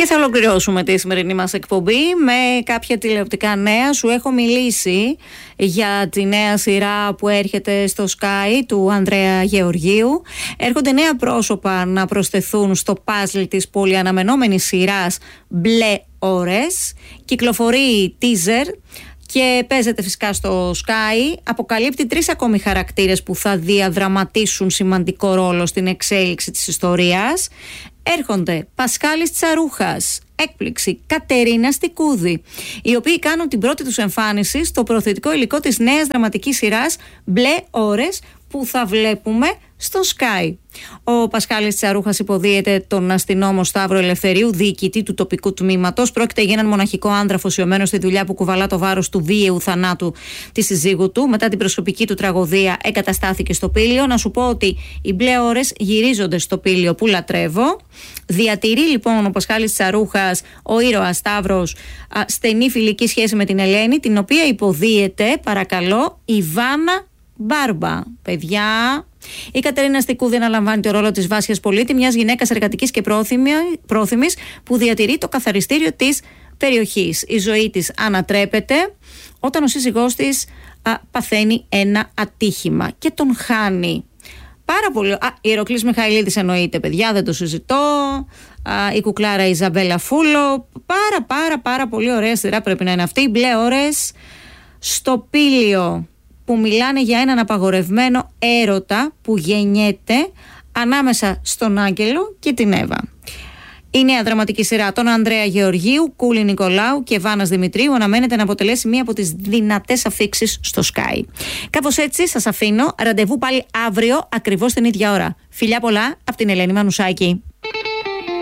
Και θα ολοκληρώσουμε τη σημερινή μας εκπομπή με κάποια τηλεοπτικά νέα. Σου έχω μιλήσει για τη νέα σειρά που έρχεται στο Sky του Ανδρέα Γεωργίου. Έρχονται νέα πρόσωπα να προσθεθούν στο παζλ της πολυαναμενόμενης σειράς Μπλε Ώρες. Κυκλοφορεί teaser και παίζεται φυσικά στο Sky. Αποκαλύπτει 3 ακόμη χαρακτήρες που θα διαδραματίσουν σημαντικό ρόλο στην εξέλιξη της ιστορίας. Έρχονται Πασχάλης Τσαρούχας, έκπληξη, Κατερίνα Στικούδη, οι οποίοι κάνουν την πρώτη τους εμφάνιση στο προωθητικό υλικό της νέας δραματικής σειράς Μπλε Ώρες, που θα βλέπουμε στο Sky. Ο Πασχάλης Τσαρούχας υποδίεται τον αστυνόμο Σταύρο Ελευθερίου, διοικητή του τοπικού τμήματος. Πρόκειται για έναν μοναχικό άντρα αφοσιωμένο στη δουλειά που κουβαλά το βάρος του βίαιου θανάτου της συζύγου του. Μετά την προσωπική του τραγωδία, εγκαταστάθηκε στο Πήλιο. Να σου πω ότι οι Μπλε Ώρες γυρίζονται στο Πήλιο που λατρεύω. Διατηρεί λοιπόν ο Πασχάλης Τσαρούχας, ο ήρωας Σταύρος, στενή φιλική σχέση με την Ελένη, την οποία υποδίεται, παρακαλώ, η Βάνα Μπάρμπα. Παιδιά, η Κατερίνα Στικούδη αναλαμβάνει το ρόλο της Βάσιας Πολίτη, μιας γυναίκας εργατικής και πρόθυμης που διατηρεί το καθαριστήριο της περιοχής. Η ζωή της ανατρέπεται όταν ο σύζυγός της παθαίνει ένα ατύχημα και τον χάνει. Πάρα πολύ. Η Ηρωκλής Μιχαηλίδης εννοείται, παιδιά, δεν το συζητώ. Η κουκλάρα Ιζαμπέλα Φούλο. Πάρα πολύ ωραία σειρά πρέπει να είναι αυτή. Μπλε Ώρες στο Πήλιο, που μιλάνε για έναν απαγορευμένο έρωτα που γεννιέται ανάμεσα στον Άγγελο και την Εύα. Η νέα δραματική σειρά των Ανδρέα Γεωργίου, Κούλη Νικολάου και Βάνας Δημητρίου αναμένεται να αποτελέσει μία από τις δυνατές αφίξεις στο Sky. Κάπως έτσι σας αφήνω. Ραντεβού πάλι αύριο ακριβώς την ίδια ώρα. Φιλιά πολλά από την Ελένη Μανουσάκη.